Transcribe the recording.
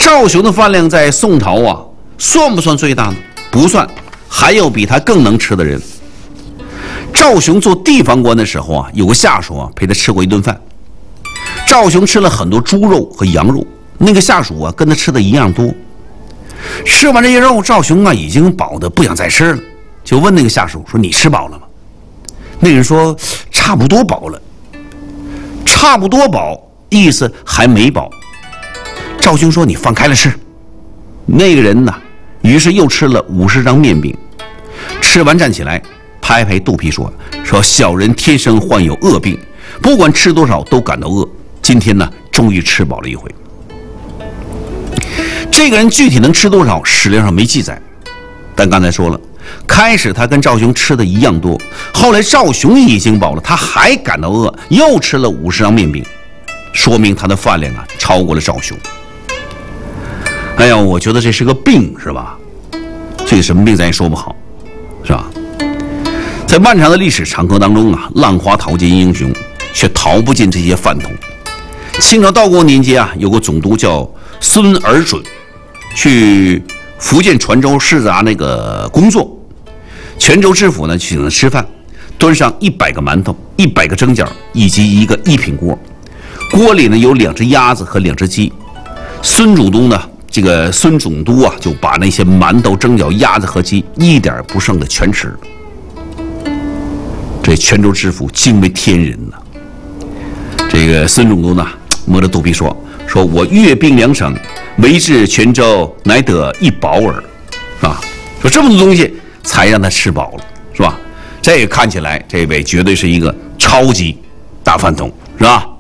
赵雄的饭量在宋朝啊，算不算最大呢？不算，还有比他更能吃的人。赵雄做地方官的时候啊，有个下属啊陪他吃过一顿饭。赵雄吃了很多猪肉和羊肉，那个下属啊跟他吃的一样多。吃完这些肉，赵雄啊已经饱得不想再吃了，就问那个下属说：“你吃饱了吗？”那人说：“差不多饱了。”差不多饱，意思还没饱。赵雄说：“你放开了吃。”那个人呢，于是又吃了50张面饼，吃完站起来，拍拍肚皮说：“小人天生患有饿病，不管吃多少都感到饿。今天呢，终于吃饱了一回。”这个人具体能吃多少，史料上没记载，但刚才说了，开始他跟赵雄吃的一样多，后来赵雄已经饱了，他还感到饿，又吃了50张面饼，说明他的饭量啊超过了赵雄。哎呀，我觉得这是个病，是吧？这个什么病咱也说不好，是吧？在漫长的历史长河当中啊，浪花淘尽英雄，却淘不尽这些饭桶。清朝道光年间啊，有个总督叫孙尔准，去福建泉州视察那个工作。泉州知府呢请他吃饭，端上100个馒头、100个蒸饺以及一个一品锅，锅里呢有2只鸭子和2只鸡。孙总督啊，就把那些馒头、蒸饺、鸭子和鸡一点不剩的全吃了。这泉州知府惊为天人呐！这个孙总督呢，摸着肚皮说：“我阅兵2省，为至泉州，乃得1饱耳。”啊，说这么多东西才让他吃饱了，是吧？这个看起来，这位绝对是一个超级大饭桶，是吧？